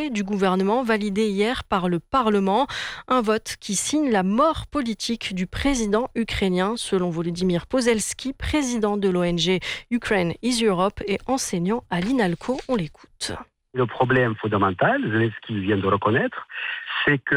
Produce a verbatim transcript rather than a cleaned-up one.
budget du gouvernement validé hier par le Parlement. Un vote qui signe la mort politique du président ukrainien, selon Volodymyr Pozelski, président de l'O N G Ukraine is Europe et enseignant à l'INALCO. On l'écoute. Le problème fondamental, Zelensky vient de reconnaître, c'est que